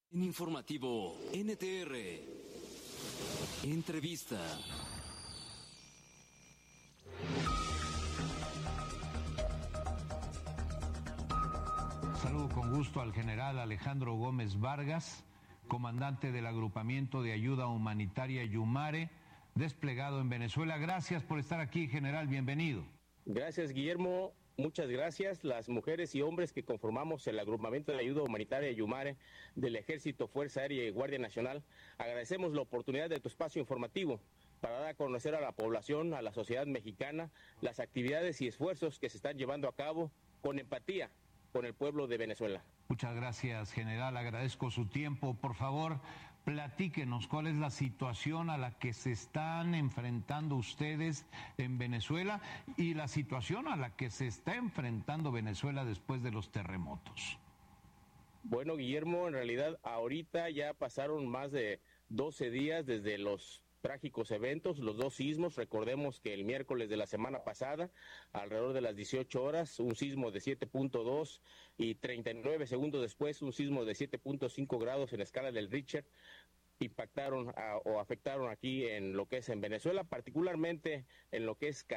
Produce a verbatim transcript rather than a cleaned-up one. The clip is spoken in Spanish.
En informativo N T R, entrevista. Saludo con gusto al general Alejandro Gómez Vargas, comandante del Agrupamiento de Ayuda Humanitaria Yumare, desplegado en Venezuela. Gracias por estar aquí, general, bienvenido. Gracias, Guillermo. Muchas gracias. Las mujeres y hombres que conformamos el Agrupamiento de Ayuda Humanitaria Yumare del Ejército, Fuerza Aérea y Guardia Nacional, agradecemos la oportunidad de tu espacio informativo para dar a conocer a la población, a la sociedad mexicana, las actividades y esfuerzos que se están llevando a cabo con empatía con el pueblo de Venezuela. Muchas gracias, general. Agradezco su tiempo. Por favor, platíquenos cuál es la situación a la que se están enfrentando ustedes en Venezuela y la situación a la que se está enfrentando Venezuela después de los terremotos. Bueno, Guillermo, en realidad ahorita ya pasaron más de doce días desde los trágicos eventos, los dos sismos. Recordemos que el miércoles de la semana pasada, alrededor de las dieciocho horas, un sismo de siete punto dos y treinta y nueve segundos después, un sismo de siete punto cinco grados en la escala del Richter impactaron a, o afectaron aquí en lo que es en Venezuela, particularmente en lo que es